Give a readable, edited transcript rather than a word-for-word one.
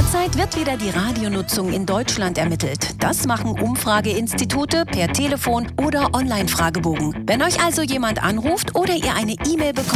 Derzeit wird wieder die Radionutzung in Deutschland ermittelt. Das machen Umfrageinstitute per Telefon oder Online-Fragebogen. Wenn euch also jemand anruft oder ihr eine E-Mail bekommt,